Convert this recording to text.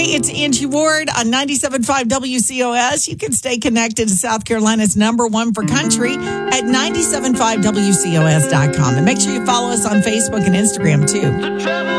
It's Angie Ward on 97.5 WCOS. You can stay connected to South Carolina's #1 for country at 975WCOS.com. And make sure you follow us on Facebook and Instagram, too.